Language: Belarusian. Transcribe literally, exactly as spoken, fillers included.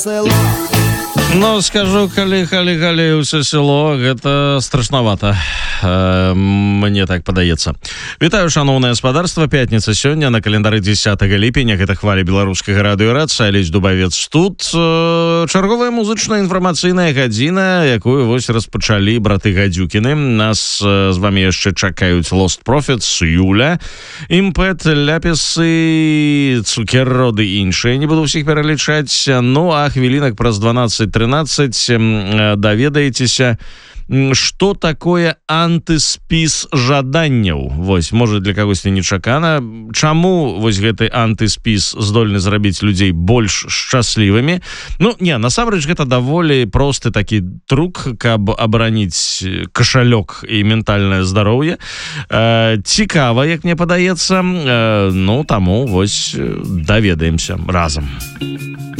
Ну, скажу, калі, калі, калі ўсё село, гэта страшнавата. Э, мне так падаецца. Вітаю, шаноўнае гаспадарства. Пятніца сёння, на календары дзесятага ліпеня. Гэта хваля беларускага радыёрад, Алесь Дубавец тут. Э, чарговая музычна-інфармацыйная гадзіна, якую вось распачалі браты Гадзюкіны. Нас э, з вамі яшчэ чакаюць Lost Prophets, Юля, Імпэт, Ляпісы, Цукерроды і іншыя. Не буду ўсіх пералічаць. Ну, а хвілінак праз дванаццаць трынаццаць даведаецеся, што такое антыспіс жаданняў. Вось, можа, для кагосьці нечакана. Чаму вось гэты антыспіс здольны зрабіць людзей больш шчаслівымі? Ну, не, насамрэч, гэта даволі просты такі трук, каб абараніць кашалёк і ментальнае здароўе. Э, цікава, як мне падаецца. Э, ну, таму, вось, даведаемся разам.